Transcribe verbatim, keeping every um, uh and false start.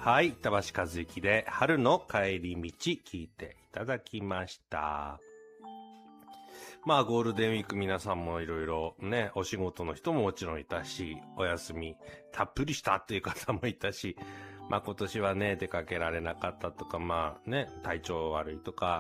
はい、板橋和之で春の帰り道聞いていただきました。まあゴールデンウィーク皆さんもいろいろね、お仕事の人ももちろんいたし、お休みたっぷりしたっていう方もいたし、まあ今年はね、出かけられなかったとか、まあね、体調悪いとか、